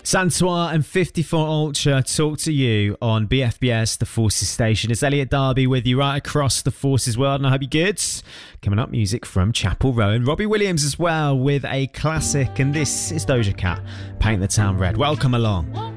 Santoir and 54 Ultra talk to you on BFBS, the Forces station. It's Elliot Darby with you right across the Forces world, and I hope you're good. Coming up, music from Chapel Row and Robbie Williams as well with a classic, and this is Doja Cat, Paint the Town Red. Welcome along.